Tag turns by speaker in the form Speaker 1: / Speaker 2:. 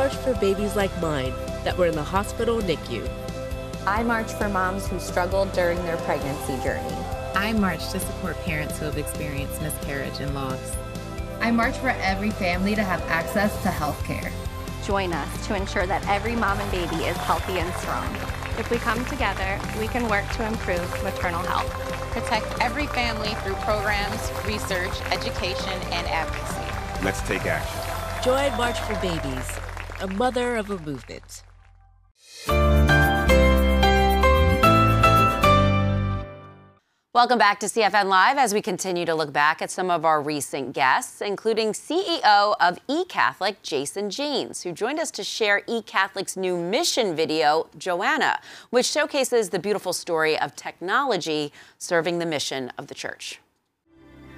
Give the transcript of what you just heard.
Speaker 1: marched for babies like mine that were in the hospital NICU.
Speaker 2: I march for moms who struggled during their pregnancy journey.
Speaker 3: I march to support parents who have experienced miscarriage and loss.
Speaker 4: I march for every family to have access to health care.
Speaker 5: Join us to ensure that every mom and baby is healthy and strong.
Speaker 6: If we come together, we can work to improve maternal health.
Speaker 7: Protect every family through programs, research, education, and advocacy.
Speaker 8: Let's take action.
Speaker 1: Join March for Babies, a mother of a movement.
Speaker 9: Welcome back to CFN Live as we continue to look back at some of our recent guests, including CEO of eCatholic, Jason Jeans, who joined us to share eCatholic's new mission video, Joanna, which showcases the beautiful story of technology serving the mission of the church.